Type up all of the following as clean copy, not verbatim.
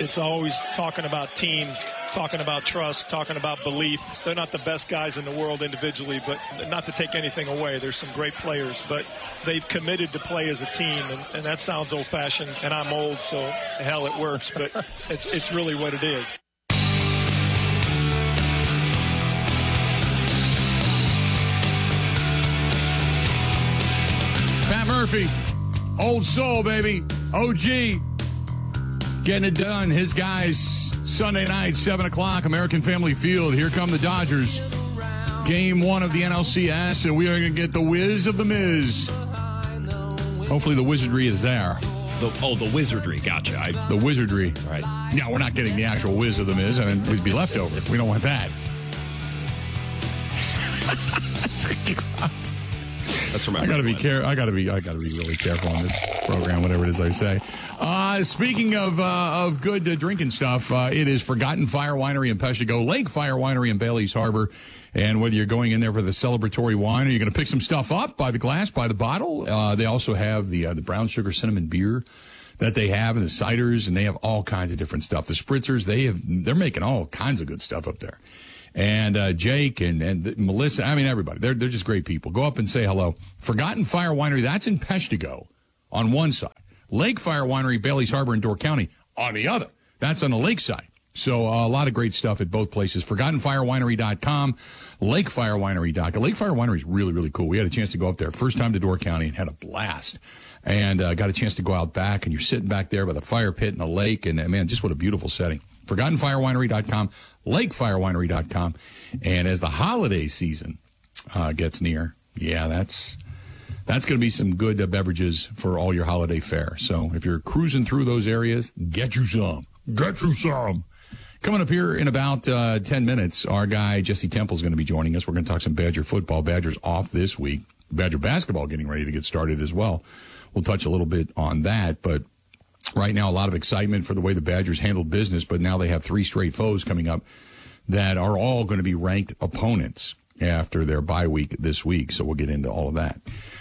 it's always talking about team, talking about trust, talking about belief. They're not the best guys in the world individually, but not to take anything away. There's some great players, but they've committed to play as a team, and that sounds old-fashioned, and I'm old, so hell, it works, but it's really what it is. Pat Murphy, old soul, baby, OG, getting it done. His guys, Sunday night, 7 o'clock, American Family Field. Here come the Dodgers. Game 1 of the NLCS, and we are going to get the whiz of the Miz. Hopefully the wizardry is there. The wizardry. Gotcha. The wizardry. All right. Yeah, we're not getting the actual whiz of the Miz. I mean, we'd be leftover. We don't want that. That's from I gotta be really careful on this program, whatever it is I say. Speaking of good drinking stuff, it is Forgotten Fire Winery in Peshtigo, Lake Fire Winery in Bailey's Harbor. And whether you're going in there for the celebratory wine or you're going to pick some stuff up by the glass, by the bottle, they also have the brown sugar cinnamon beer that they have, and the ciders, and they have all kinds of different stuff. The spritzers, they're making all kinds of good stuff up there. And Jake and Melissa, I mean, everybody. They're just great people. Go up and say hello. Forgotten Fire Winery, that's in Peshtigo on one side. Lake Fire Winery, Bailey's Harbor in Door County on the other. That's on the lake side. So a lot of great stuff at both places. ForgottenFireWinery.com, LakeFireWinery.com. Lake Fire Winery is really, really cool. We had a chance to go up there first time to Door County and had a blast. And got a chance to go out back, and you're sitting back there by the fire pit in the lake. And, man, just what a beautiful setting. ForgottenFireWinery.com, LakeFireWinery.com. And as the holiday season gets near, yeah, that's going to be some good beverages for all your holiday fare. So if you're cruising through those areas, get you some. Get you some. Coming up here in about 10 minutes, our guy Jesse Temple is going to be joining us. We're going to talk some Badger football. Badgers off this week. Badger basketball getting ready to get started as well. We'll touch a little bit on that, but right now a lot of excitement for the way the Badgers handled business, but now they have 3 straight foes coming up that are all going to be ranked opponents after their bye week this week, so we'll get into all of that.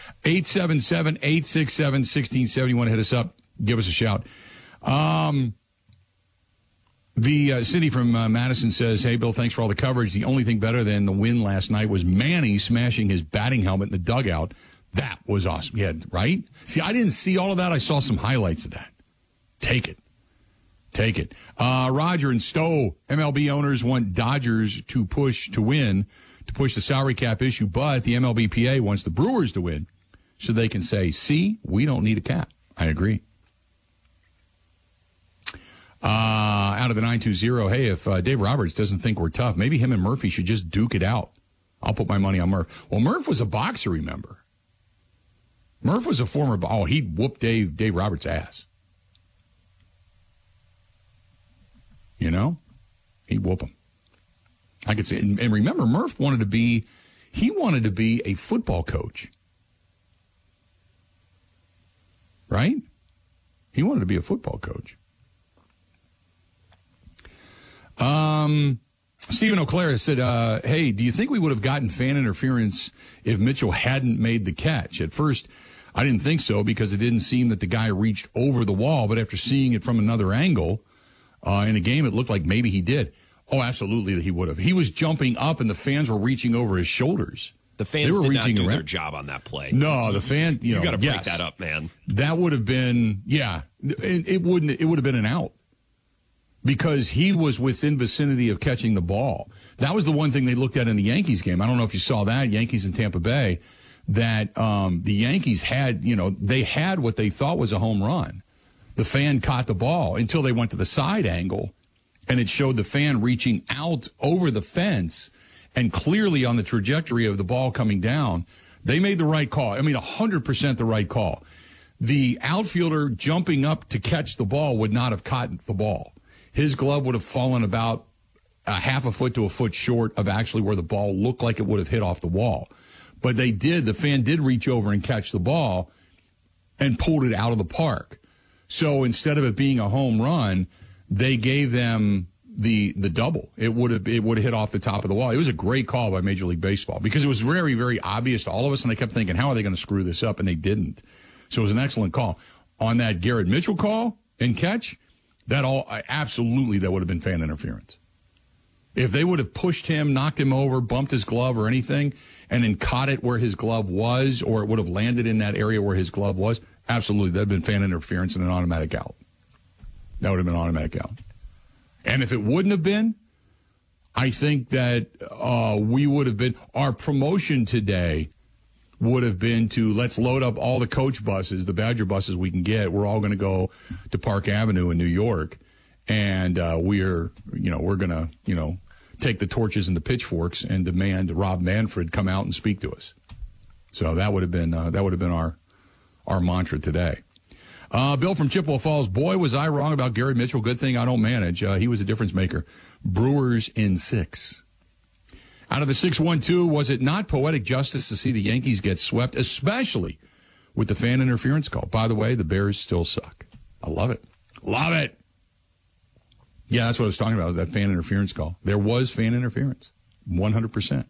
877-867-1670. Want to hit us up, give us a shout. The Cindy from Madison says, hey, Bill, thanks for all the coverage. The only thing better than the win last night was Manny smashing his batting helmet in the dugout. That was awesome. Yeah, right? See, I didn't see all of that. I saw some highlights of that. Take it. Roger and Stowe, MLB owners want Dodgers to push the salary cap issue, but the MLBPA wants the Brewers to win so they can say, see, we don't need a cap. I agree. Out of the 920, hey, if Dave Roberts doesn't think we're tough, maybe him and Murphy should just duke it out. I'll put my money on Murph. Well, Murph was a boxer, remember? Murph was a former, he'd whoop Dave Roberts' ass. You know? He'd whoop him. I could say, and remember, Murph wanted to be a football coach. Right? He wanted to be a football coach. Stephen O'Clair said, hey, do you think we would have gotten fan interference if Mitchell hadn't made the catch? At first, I didn't think so because it didn't seem that the guy reached over the wall, but after seeing it from another angle in the game, it looked like maybe he did. Oh, absolutely he would have. He was jumping up and the fans were reaching over his shoulders. The fans did not do their job on that play. No, the fan, you got to break that up, man. That would have been, it would have been an out. Because he was within vicinity of catching the ball. That was the one thing they looked at in the Yankees game. I don't know if you saw that, Yankees in Tampa Bay, that the Yankees had, they had what they thought was a home run. The fan caught the ball until they went to the side angle, and it showed the fan reaching out over the fence, and clearly on the trajectory of the ball coming down, they made the right call. I mean, 100% the right call. The outfielder jumping up to catch the ball would not have caught the ball. His glove would have fallen about a half a foot to a foot short of actually where the ball looked like it would have hit off the wall. But the fan did reach over and catch the ball and pulled it out of the park. So instead of it being a home run, they gave them the double. It would have hit off the top of the wall. It was a great call by Major League Baseball because it was very, very obvious to all of us, and they kept thinking, how are they going to screw this up? And they didn't. So it was an excellent call. On that Garrett Mitchell call and catch, Absolutely, that would have been fan interference. If they would have pushed him, knocked him over, bumped his glove or anything, and then caught it where his glove was, or it would have landed in that area where his glove was, absolutely, that would have been fan interference and an automatic out. That would have been an automatic out. And if it wouldn't have been, I think that we would have been, our promotion today would have been to let's load up all the coach buses, the Badger buses we can get. We're all going to go to Park Avenue in New York. And we're going to, take the torches and the pitchforks and demand Rob Manfred come out and speak to us. So that would have been our mantra today. Bill from Chippewa Falls, boy, was I wrong about Gary Mitchell. Good thing I don't manage. He was a difference maker. Brewers in 6. Out of the 6-1-2, was it not poetic justice to see the Yankees get swept, especially with the fan interference call? By the way, the Bears still suck. I love it. Love it. Yeah, that's what I was talking about, that fan interference call. There was fan interference, 100%.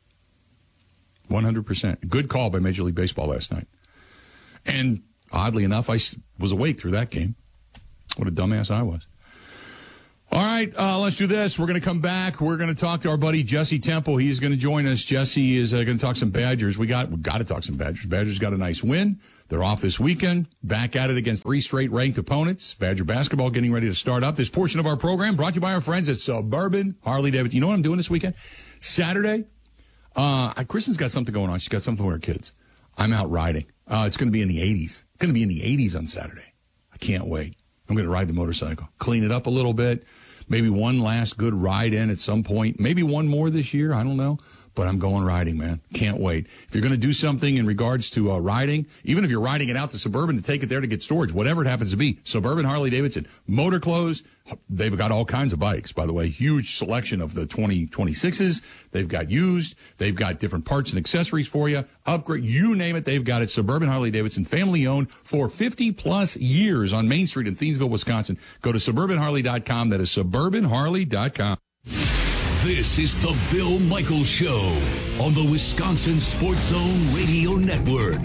100%. Good call by Major League Baseball last night. And oddly enough, I was awake through that game. What a dumbass I was. All right, let's do this. We're going to come back. We're going to talk to our buddy Jesse Temple. He's going to join us. Jesse is going to talk some Badgers. We got to talk some Badgers. Badgers got a nice win. They're off this weekend. Back at it against 3 straight ranked opponents. Badger basketball getting ready to start up. This portion of our program brought to you by our friends at Suburban Harley Davidson. You know what I'm doing this weekend? Saturday, Kristen's got something going on. She's got something with her kids. I'm out riding. It's going to be in the 80s. It's going to be in the 80s on Saturday. I can't wait. I'm going to ride the motorcycle, clean it up a little bit, maybe one last good ride in at some point, maybe one more this year. I don't know, but I'm going riding, man. Can't wait. If you're going to do something in regards to riding, even if you're riding it out to Suburban to take it there to get storage, whatever it happens to be, Suburban Harley Davidson, motor clothes, they've got all kinds of bikes, by the way. Huge selection of the 2026s. They've got used. They've got different parts and accessories for you. Upgrade, you name it, they've got it. Suburban Harley Davidson, family owned for 50-plus years on Main Street in Thiensville, Wisconsin. Go to SuburbanHarley.com. That is SuburbanHarley.com. This is the Bill Michaels Show on the Wisconsin Sports Zone Radio Network.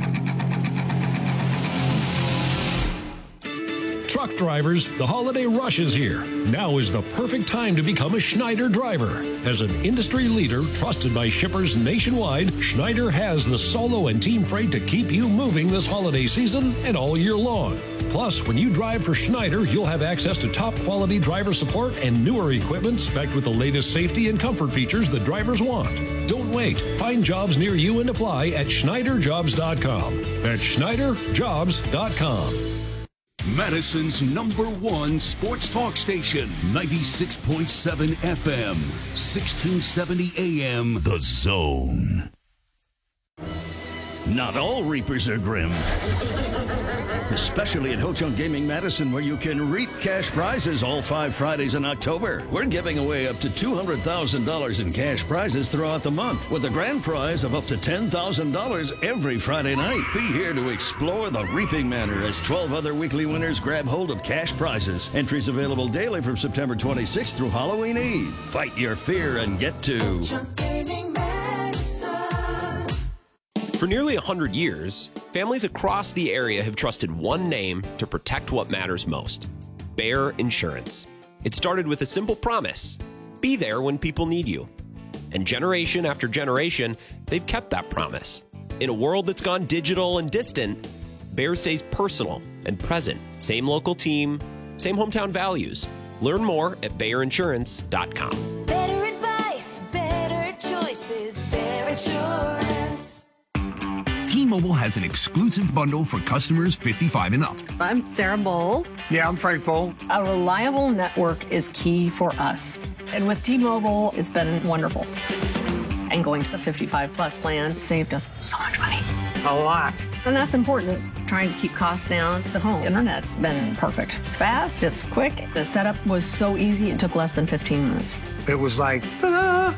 Truck drivers, the holiday rush is here. Now is the perfect time to become a Schneider driver. As an industry leader trusted by shippers nationwide, Schneider has the solo and team freight to keep you moving this holiday season and all year long. Plus, when you drive for Schneider, you'll have access to top quality driver support and newer equipment spec'd with the latest safety and comfort features that drivers want. Don't wait. Find jobs near you and apply at SchneiderJobs.com. That's SchneiderJobs.com. Madison's #1 sports talk station, 96.7 FM, 1670 AM, The Zone. Not all reapers are grim. Especially at Ho Chunk Gaming Madison, where you can reap cash prizes all 5 Fridays in October. We're giving away up to $200,000 in cash prizes throughout the month, with a grand prize of up to $10,000 every Friday night. Be here to explore the reaping manor as 12 other weekly winners grab hold of cash prizes. Entries available daily from September 26th through Halloween Eve. Fight your fear and get to For nearly 100 years, families across the area have trusted one name to protect what matters most: Bayer Insurance. It started with a simple promise: be there when people need you. And generation after generation, they've kept that promise. In a world that's gone digital and distant, Bayer stays personal and present. Same local team, same hometown values. Learn more at BayerInsurance.com. Better advice, better choices, Bayer Insurance. T-Mobile has an exclusive bundle for customers 55 and up. I'm Sarah Bowl. Yeah, I'm Frank Bowl. A reliable network is key for us. And with T-Mobile, it's been wonderful. And going to the 55-plus plan saved us so much money. A lot. And that's important. Trying to keep costs down. The home internet's been perfect. It's fast, it's quick. The setup was so easy, it took less than 15 minutes. It was like, ta-da!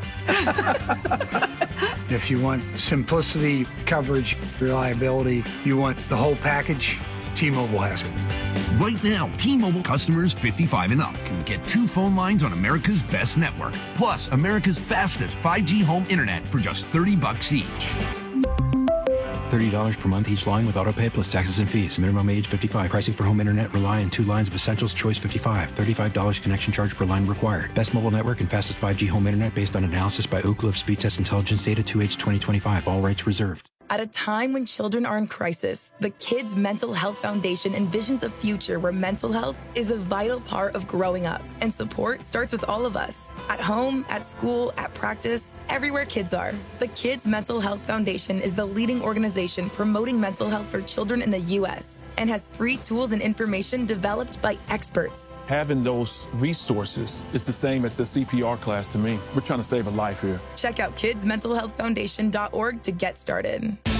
If you want simplicity, coverage, reliability, you want the whole package, T-Mobile has it. Right now, T-Mobile customers 55 and up can get 2 phone lines on America's best network, plus America's fastest 5G home internet for just $30 each. $30 per month each line with autopay plus taxes and fees. Minimum age 55. Pricing for home internet rely on 2 lines of Essentials Choice 55. $35 connection charge per line required. Best mobile network and fastest 5G home internet based on analysis by Ookla of Speed Test Intelligence data 2H 2025. All rights reserved. At a time when children are in crisis, the Kids Mental Health Foundation envisions a future where mental health is a vital part of growing up. And support starts with all of us. At home, at school, at practice, everywhere kids are. The Kids Mental Health Foundation is the leading organization promoting mental health for children in the U.S. and has free tools and information developed by experts. Having those resources is the same as the CPR class to me. We're trying to save a life here. Check out kidsmentalhealthfoundation.org to get started.